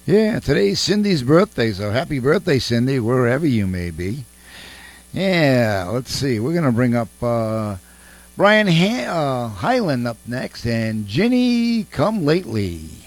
Yeah, today's Cindy's birthday, so happy birthday, Cindy, wherever you may be. Yeah, let's see. We're going to bring up Brian Hyland up next, and Ginny Come Lately.